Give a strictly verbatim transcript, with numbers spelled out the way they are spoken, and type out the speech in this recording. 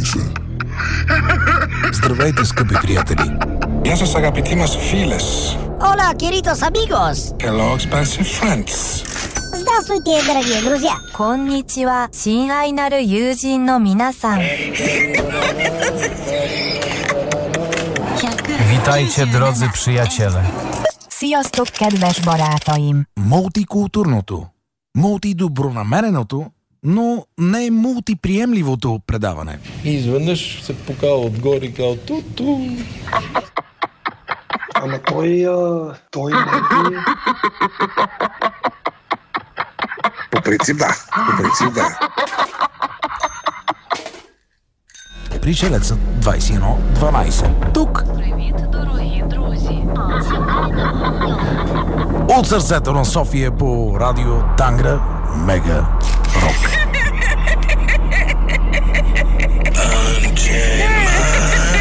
Здравейте, скъпи приятели! Γεια σας αγαπητοί μας φίλες. Hola, queridos amigos! Hello, expensive friends. Здравствуйте, дорогие друзья! こんにちは、親愛なる友人の皆さん。 Witajcie, drodzy przyjaciele. Sziasztok, kedves barátaim! Мултикултурното, мултидобронамереното, но не мултиприемливото предаване. И изведнъж се покава отгоре и казва ту-ту. Ама той, а, той не е... По принцип да, по принцип да. Пришелецът двайсет и едно дванайсет. Тук. Привіт, дорогі друзі. От сърцето на София по радио Тангра Мега Рок.